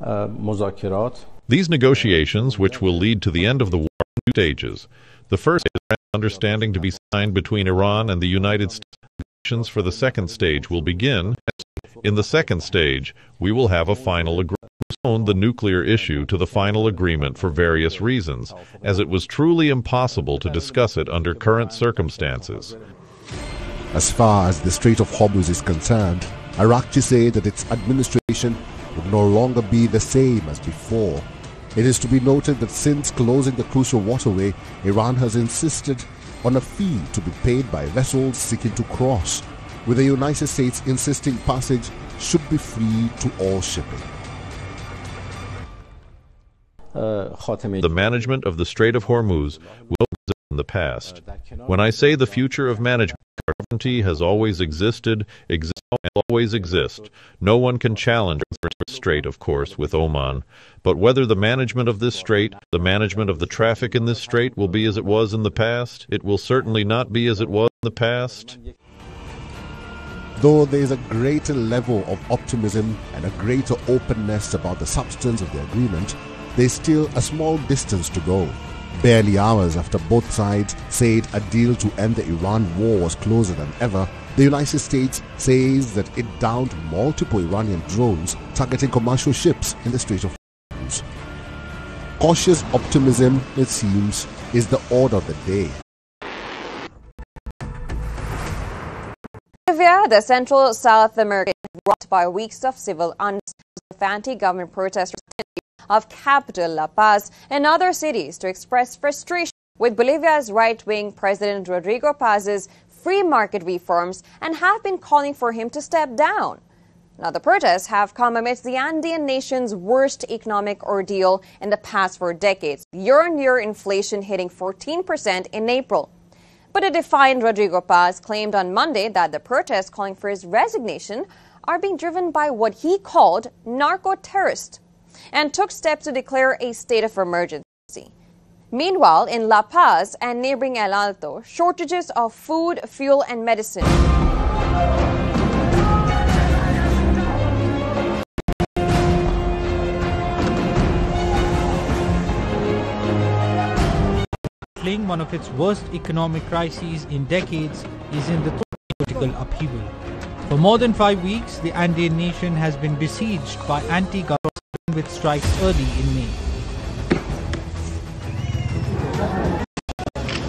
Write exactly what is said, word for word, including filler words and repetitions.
These negotiations, which will lead to the end of the war, in two stages. The first is an understanding to be signed between Iran and the United States. Negotiations for the second stage will begin. In the second stage, we will have a final agreement. The nuclear issue to the final agreement for various reasons, as it was truly impossible to discuss it under current circumstances. As far as the Strait of Hormuz is concerned, Arakchi said that its administration would no longer be the same as before. It is to be noted that since closing the crucial waterway, Iran has insisted on a fee to be paid by vessels seeking to cross, with the United States insisting passage should be free to all shipping. The management of the Strait of Hormuz will exist in the past. When I say the future of management, sovereignty has always existed, exists, and always exist. No one can challenge the strait, of course, with Oman. But whether the management of this strait, the management of the traffic in this strait will be as it was in the past, it will certainly not be as it was in the past. Though there is a greater level of optimism and a greater openness about the substance of the agreement, there is still a small distance to go. Barely hours after both sides said a deal to end the Iran war was closer than ever, the United States says that it downed multiple Iranian drones targeting commercial ships in the Strait of Hormuz. Cautious optimism, it seems, is the order of the day. Bolivia, the Central South America, rocked by weeks of civil unrest, anti-government protests of capital La Paz and other cities to express frustration with Bolivia's right-wing President Rodrigo Paz's free market reforms and have been calling for him to step down. Now, the protests have come amidst the Andean nation's worst economic ordeal in the past four decades, year-on-year inflation hitting fourteen percent in April. But a defiant Rodrigo Paz claimed on Monday that the protests calling for his resignation are being driven by what he called narco-terrorists, and took steps to declare a state of emergency. Meanwhile, in La Paz and neighboring El Alto, shortages of food, fuel, and medicine. Fleeing one of its worst economic crises in decades is in the political upheaval. For more than five weeks, the Andean nation has been besieged by anti-government with strikes early in May.